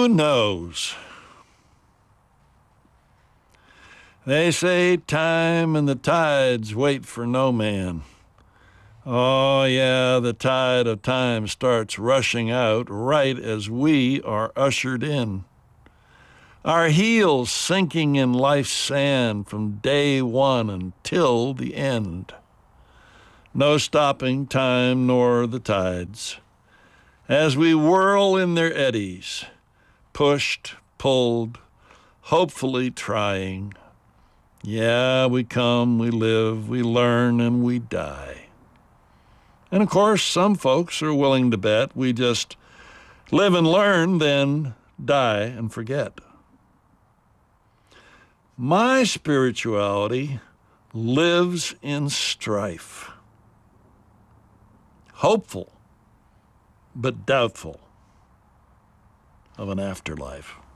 knows? They say time and the tides wait for no man. Oh, yeah, the tide of time starts rushing out right as we are ushered in. Our heels sinking in life's sand from day one until the end. No stopping time nor the tides. As we whirl in their eddies, pushed, pulled, hopefully trying. Yeah, we come, we live, we learn, and we die. And of course, some folks are willing to bet we just live and learn, then die and forget. My spirituality lives in strife. Hopeful, but doubtful of an afterlife.